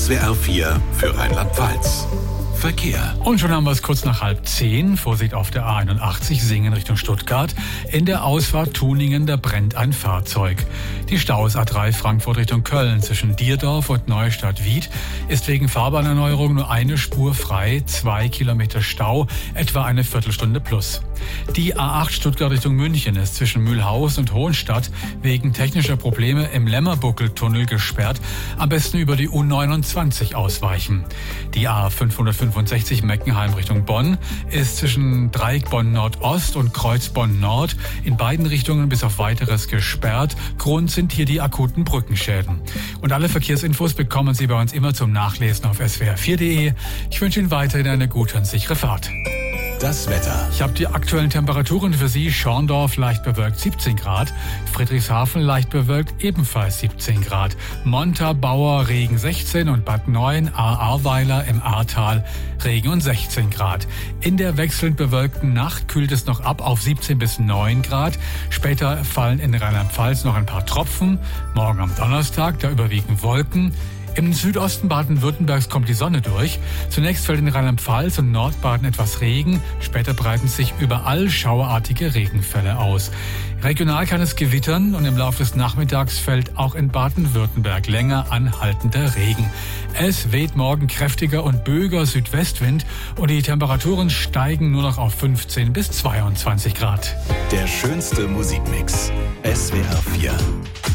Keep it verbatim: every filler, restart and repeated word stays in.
S W R vier für Rheinland-Pfalz. Verkehr. Und schon haben wir es kurz nach halb zehn. Vorsicht auf der A einundachtzig, Singen Richtung Stuttgart. In der Ausfahrt Tuningen, da brennt ein Fahrzeug. Die Staus A drei Frankfurt Richtung Köln zwischen Dierdorf und Neustadt-Wied ist wegen Fahrbahnerneuerung nur eine Spur frei. Zwei Kilometer Stau, etwa eine Viertelstunde plus. Die A acht Stuttgart Richtung München ist zwischen Mühlhausen und Hohenstadt wegen technischer Probleme im Lämmerbuckeltunnel gesperrt. Am besten über die U neunundzwanzig ausweichen. Die A fünfhundertfünfundsechzig Meckenheim Richtung Bonn ist zwischen Dreieck Bonn Nordost und Kreuz Bonn Nord in beiden Richtungen bis auf Weiteres gesperrt. Grund sind hier die akuten Brückenschäden. Und alle Verkehrsinfos bekommen Sie bei uns immer zum Nachlesen auf S W R vier punkt de. Ich wünsche Ihnen weiterhin eine gute und sichere Fahrt. Das Wetter. Ich habe die aktuellen Temperaturen für Sie. Schorndorf leicht bewölkt siebzehn Grad, Friedrichshafen leicht bewölkt ebenfalls siebzehn Grad, Montabaur Regen sechzehn und Bad Neuen Ahrweiler im Ahrtal Regen und sechzehn Grad. In der wechselnd bewölkten Nacht kühlt es noch ab auf siebzehn bis neun Grad. Später fallen in Rheinland-Pfalz noch ein paar Tropfen. Morgen am Donnerstag, da überwiegen Wolken. Im Südosten Baden-Württembergs kommt die Sonne durch. Zunächst fällt in Rheinland-Pfalz und Nordbaden etwas Regen. Später breiten sich überall schauerartige Regenfälle aus. Regional kann es gewittern und im Laufe des Nachmittags fällt auch in Baden-Württemberg länger anhaltender Regen. Es weht morgen kräftiger und böiger Südwestwind und die Temperaturen steigen nur noch auf fünfzehn bis zweiundzwanzig Grad. Der schönste Musikmix. S W R vier.